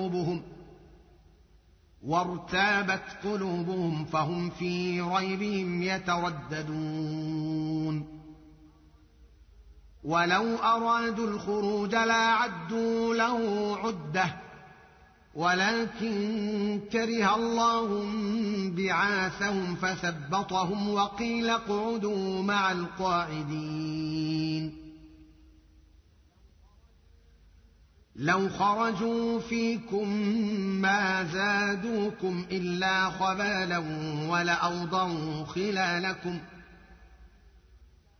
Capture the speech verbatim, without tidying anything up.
قلوبهم وارتابت قلوبهم فهم في ريبهم يترددون ولو أرادوا الخروج لأعدوا له عدة ولكن كره الله بعاثهم فثبطهم وقيل اقعدوا مع القاعدين لو خرجوا فيكم ما زادوكم إلا خبالا ولأوضعوا خلالكم